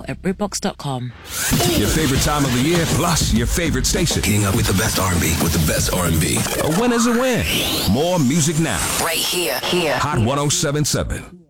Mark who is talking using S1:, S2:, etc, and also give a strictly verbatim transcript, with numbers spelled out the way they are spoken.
S1: at britbox dot com.
S2: Your favorite time of the year, plus your favorite station.
S3: Getting up with the best R and B, with the best R and B.
S2: A win is a win. More music now.
S1: Right here, here.
S2: Hot one oh seven point seven.